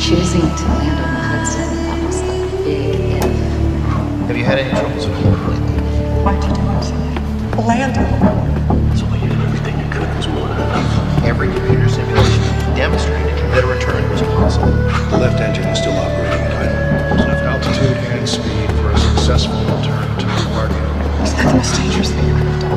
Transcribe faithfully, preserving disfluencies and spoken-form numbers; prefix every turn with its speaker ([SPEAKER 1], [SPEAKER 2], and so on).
[SPEAKER 1] Choosing to land on the Hudson, that was a big if.
[SPEAKER 2] Have you had any troubles with it lately?
[SPEAKER 3] Why'd you do it? Land on the board.